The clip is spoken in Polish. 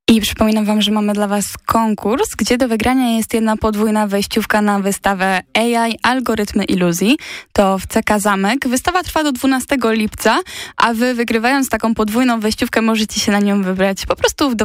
I przypominam wam, że mamy dla was konkurs, gdzie do wygrania jest jedna podwójna wejściówka na wystawę AI Algorytmy Iluzji. To w CK Zamek. Wystawa trwa do 12 lipca, a wy wygrywając taką podwójną wejściówkę możecie się na nią wybrać po prostu w